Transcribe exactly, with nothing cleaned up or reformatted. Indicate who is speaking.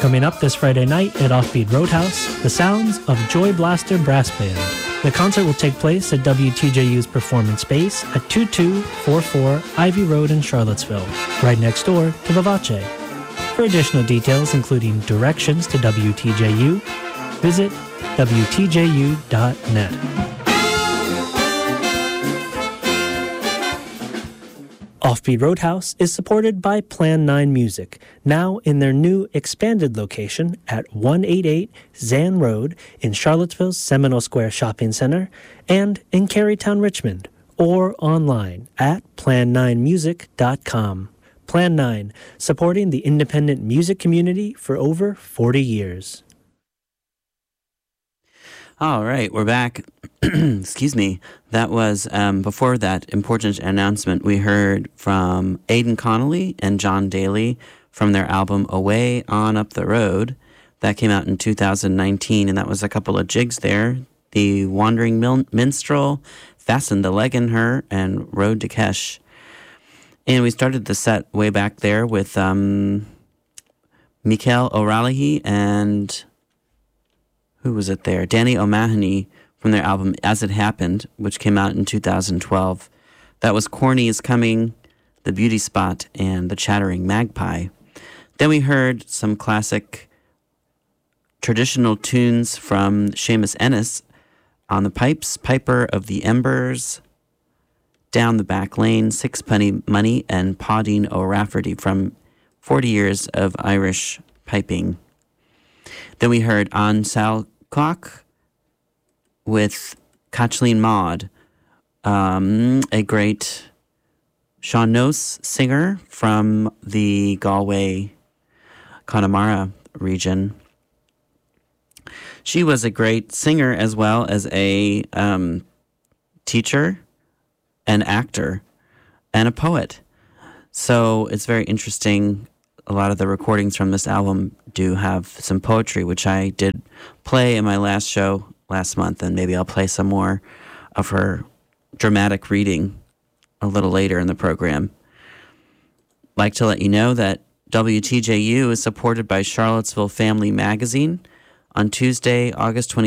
Speaker 1: Coming up this Friday night at Offbeat Roadhouse, the sounds of Joy Blaster Brass Band. The concert will take place at W T J U's Performance Space at twenty-two forty-four Ivy Road in Charlottesville, right next door to Vivace. For additional details, including directions to W T J U, visit W T J U dot net. Offbeat Roadhouse is supported by Plan nine Music, now in their new expanded location at one eighty-eight Zan Road in Charlottesville's Seminole Square Shopping Center and in Carytown, Richmond, or online at plan nine music dot com. Plan nine, supporting the independent music community for over forty years.
Speaker 2: All right, we're back. Excuse me. That was, um, before that important announcement, we heard from Aidan Connolly and John Daly from their album Away On Up the Road. That came out in two thousand nineteen, and that was a couple of jigs there. The Wandering Mil- Minstrel, Fasten the Leg in Her, and Road to Kesh. And we started the set way back there with um, Michael O'Raleigh and... who was it there? Danny O'Mahony from their album As It Happened, which came out in two thousand twelve. That was Corny Is Coming, The Beauty Spot, and The Chattering Magpie. Then we heard some classic traditional tunes from Seamus Ennis on the pipes, Piper of the Embers, Down the Back Lane, Sixpenny Money, and Paudine O'Rafferty from forty years of Irish piping. Then we heard On Sal Clock with Kathleen Maud, um, a great Sean Nose singer from the Galway, Connemara region. She was a great singer as well as a um, teacher, an actor, and a poet. So it's very interesting. A lot of the recordings from this album do have some poetry, which I did play in my last show last month, and maybe I'll play some more of her dramatic reading a little later in the program. I'd like to let you know that W T J U is supported by Charlottesville Family Magazine. On Tuesday, August twenty-fourth,